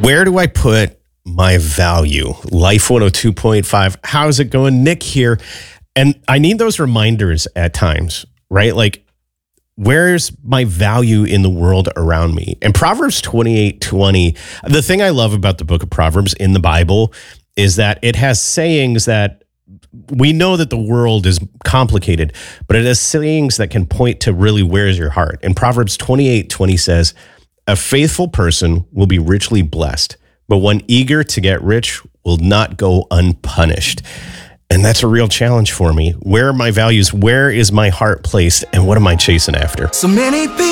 Where do I put my value? Life 102.5. How's it going? Nick here. And I need those reminders at times, right? Like, where's my value in the world around me? And Proverbs 28:20, the thing I love about the book of Proverbs in the Bible is that it has sayings that we know that the world is complicated, but it has sayings that can point to really where's your heart. And Proverbs 28:20 says, a faithful person will be richly blessed, but one eager to get rich will not go unpunished. And that's a real challenge for me. Where are my values? Where is my heart placed? And what am I chasing after? So many people